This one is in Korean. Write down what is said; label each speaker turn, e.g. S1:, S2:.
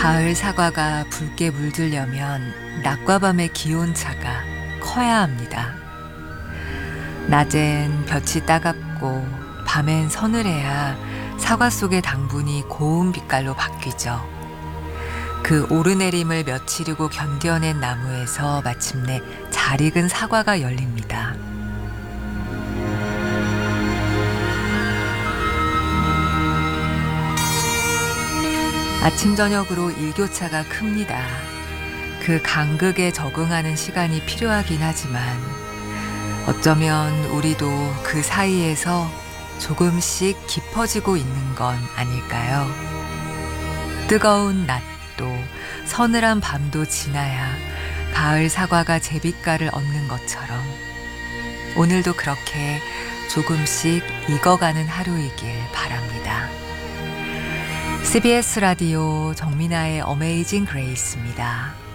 S1: 가을 사과가 붉게 물들려면 낮과 밤의 기온차가 커야 합니다. 낮엔 볕이 따갑고 밤엔 서늘해야 사과 속의 당분이 고운 빛깔로 바뀌죠. 그 오르내림을 며칠이고 견뎌낸 나무에서 마침내 잘 익은 사과가 열립니다. 아침 저녁으로 일교차가 큽니다. 그 간극에 적응하는 시간이 필요하긴 하지만 어쩌면 우리도 그 사이에서 조금씩 깊어지고 있는 건 아닐까요? 뜨거운 낮도 서늘한 밤도 지나야 가을 사과가 제 빛깔을 얻는 것처럼 오늘도 그렇게 조금씩 익어가는 하루이길 바랍니다. CBS 라디오 정민아의 어메이징 그레이스입니다.